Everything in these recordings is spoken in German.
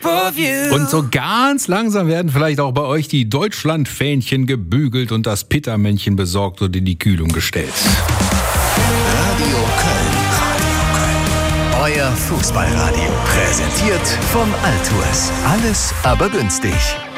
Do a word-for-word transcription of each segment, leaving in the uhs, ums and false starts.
shape of you. Und so ganz langsam werden vielleicht auch bei euch die Deutschland-Fähnchen gebügelt und das Pittermännchen besorgt und in die Kühlung gestellt. Radio Köln. Radio Köln. Euer Fußballradio. Präsentiert vom Altours. Alles aber günstig.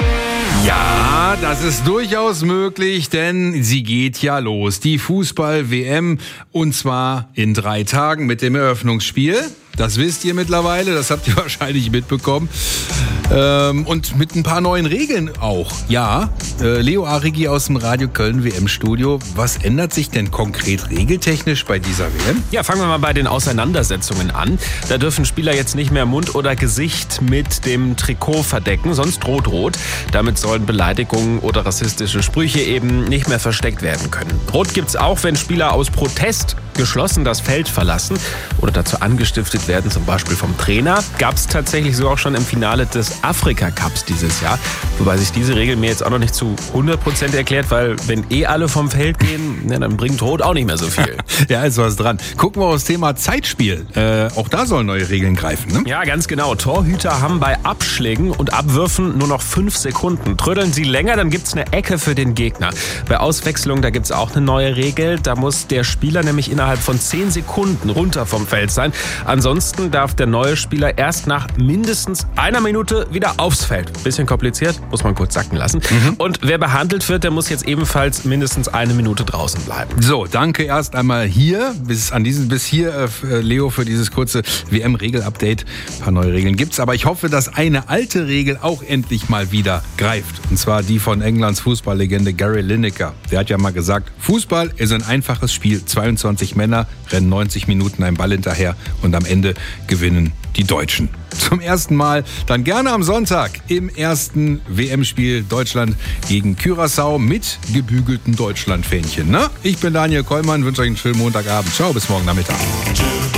Ja, das ist durchaus möglich, denn sie geht ja los. Die Fußball-W M und zwar in drei Tagen mit dem Eröffnungsspiel. Das wisst ihr mittlerweile, das habt ihr wahrscheinlich mitbekommen. Ähm, und mit ein paar neuen Regeln auch. Ja, äh, Leo Arrighi aus dem Radio Köln W M-Studio. Was ändert sich denn konkret regeltechnisch bei dieser W M? Ja, fangen wir mal bei den Auseinandersetzungen an. Da dürfen Spieler jetzt nicht mehr Mund oder Gesicht mit dem Trikot verdecken, sonst droht rot. Damit sollen Beleidigungen oder rassistische Sprüche eben nicht mehr versteckt werden können. Rot gibt's auch, wenn Spieler aus Protest geschlossen das Feld verlassen oder dazu angestiftet werden, zum Beispiel vom Trainer. Gab es tatsächlich so auch schon im Finale des Afrika-Cups dieses Jahr. Wobei sich diese Regel mir jetzt auch noch nicht zu hundert Prozent erklärt, weil wenn eh alle vom Feld gehen, ja, dann bringt Rot auch nicht mehr so viel. Ja, ist was dran. Gucken wir aufs Thema Zeitspiel. Äh, auch da sollen neue Regeln greifen, ne? Ja, ganz genau. Torhüter haben bei Abschlägen und Abwürfen nur noch fünf Sekunden. Trödeln sie länger, dann gibt's eine Ecke für den Gegner. Bei Auswechslung, da gibt's auch eine neue Regel. Da muss der Spieler nämlich innerhalb von zehn Sekunden runter vom Feld sein. Ansonsten darf der neue Spieler erst nach mindestens einer Minute wieder aufs Feld. Bisschen kompliziert, muss man kurz sacken lassen. Mhm. Und wer behandelt wird, der muss jetzt ebenfalls mindestens eine Minute draußen bleiben. So, danke erst einmal hier, bis an diesen, bis hier, äh, Leo, für dieses kurze W M-Regel-Update. Ein paar neue Regeln gibt's, aber ich hoffe, dass eine alte Regel auch endlich mal wieder greift. Und zwar die von Englands Fußballlegende Gary Lineker. Der hat ja mal gesagt, Fußball ist ein einfaches Spiel. zweiundzwanzig Männer rennen neunzig Minuten einem Ball hinterher und am Ende gewinnen die Deutschen. Zum ersten Mal dann gerne am Sonntag im ersten W M-Spiel Deutschland gegen Curaçao mit gebügelten Deutschland-Fähnchen. Ne? Ich bin Daniel Kollmann, wünsche euch einen schönen Montagabend. Ciao, bis morgen Nachmittag.